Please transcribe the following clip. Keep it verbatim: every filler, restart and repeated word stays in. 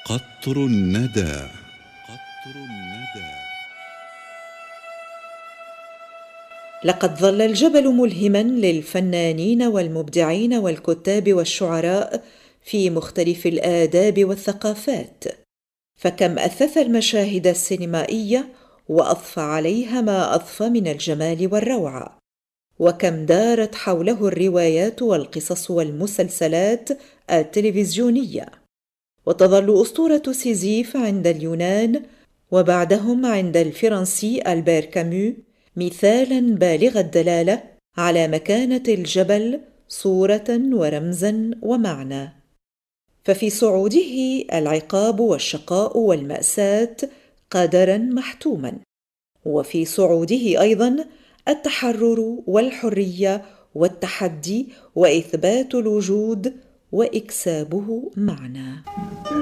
قطر الندى. قطر الندى. لقد ظل الجبل ملهما للفنانين والمبدعين والكتاب والشعراء في مختلف الآداب والثقافات، فكم أثث المشاهد السينمائية وأضفى عليها ما أضفى من الجمال والروعة، وكم دارت حوله الروايات والقصص والمسلسلات التلفزيونية. وتظل أسطورة سيزيف عند اليونان وبعدهم عند الفرنسي ألبير كامو مثالاً بالغ الدلالة على مكانة الجبل صورة ورمزاً ومعنى، ففي صعوده العقاب والشقاء والمأساة قدراً محتوماً، وفي صعوده أيضاً التحرر والحرية والتحدي وإثبات الوجود وإكسابه معنى.